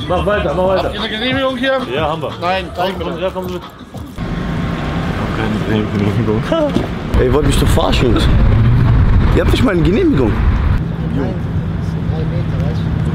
Mach weiter, mach weiter. Habt ihr eine Genehmigung hier? Ja, haben wir. Nein, zeig mir Ja, komm mit. Keine Genehmigung. Ey, ihr wollt mich doch verarschen. Ihr habt nicht mal eine Genehmigung. Nein, 3 Meter, weißt du?